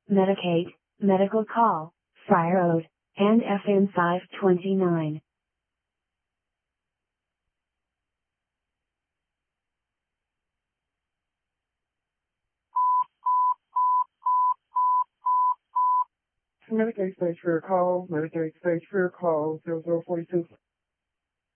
Medicate, Medical Call, Friar Ode, and FN 529. Medicaid stage for your call. Medicaid stage for your call. 0042.